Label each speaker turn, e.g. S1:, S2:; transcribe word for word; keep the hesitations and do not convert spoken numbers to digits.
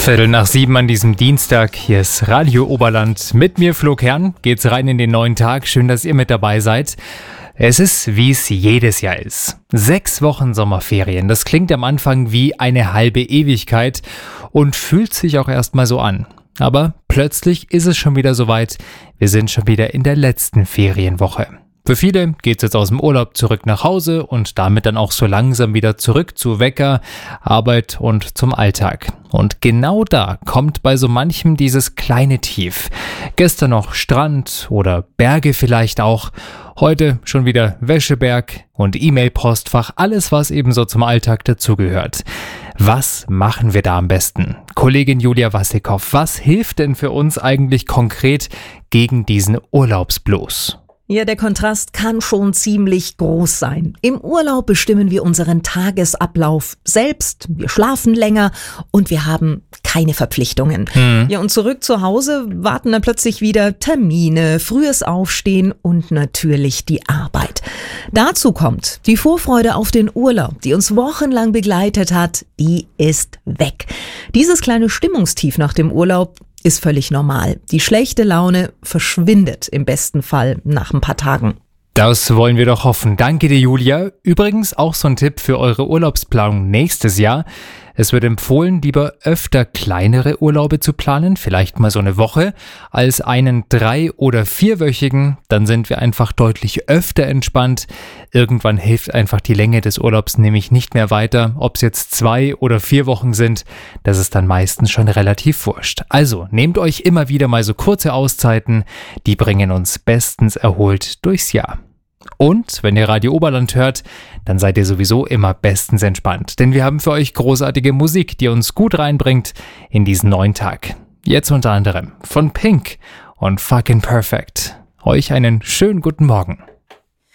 S1: Viertel nach sieben an diesem Dienstag. Hier ist Radio Oberland. Mit mir, Flo Kern, geht's rein in den neuen Tag. Schön, dass ihr mit dabei seid. Es ist, wie es jedes Jahr ist. Sechs Wochen Sommerferien. Das klingt am Anfang wie eine halbe Ewigkeit und fühlt sich auch erstmal so an. Aber plötzlich ist es schon wieder soweit. Wir sind schon wieder in der letzten Ferienwoche. Für viele geht's jetzt aus dem Urlaub zurück nach Hause und damit dann auch so langsam wieder zurück zu Wecker, Arbeit und zum Alltag. Und genau da kommt bei so manchem dieses kleine Tief. Gestern noch Strand oder Berge vielleicht auch. Heute schon wieder Wäscheberg und E-Mail-Postfach, alles was eben so zum Alltag dazugehört. Was machen wir da am besten? Kollegin Julia Wassekow, was hilft denn für uns eigentlich konkret gegen diesen Urlaubsblues?
S2: Ja, der Kontrast kann schon ziemlich groß sein. Im Urlaub bestimmen wir unseren Tagesablauf selbst, wir schlafen länger und wir haben keine Verpflichtungen. Mhm. Ja, und zurück zu Hause warten dann plötzlich wieder Termine, frühes Aufstehen und natürlich die Arbeit. Dazu kommt die Vorfreude auf den Urlaub, die uns wochenlang begleitet hat, die ist weg. Dieses kleine Stimmungstief nach dem Urlaub ist völlig normal. Die schlechte Laune verschwindet im besten Fall nach ein paar Tagen.
S1: Das wollen wir doch hoffen. Danke dir, Julia. Übrigens auch so ein Tipp für eure Urlaubsplanung nächstes Jahr. Es wird empfohlen, lieber öfter kleinere Urlaube zu planen, vielleicht mal so eine Woche, als einen drei- oder vierwöchigen. Dann sind wir einfach deutlich öfter entspannt. Irgendwann hilft einfach die Länge des Urlaubs nämlich nicht mehr weiter. Ob es jetzt zwei oder vier Wochen sind, das ist dann meistens schon relativ wurscht. Also nehmt euch immer wieder mal so kurze Auszeiten, die bringen uns bestens erholt durchs Jahr. Und wenn ihr Radio Oberland hört, dann seid ihr sowieso immer bestens entspannt. Denn wir haben für euch großartige Musik, die uns gut reinbringt in diesen neuen Tag. Jetzt unter anderem von Pink und Fucking Perfect. Euch einen schönen guten Morgen.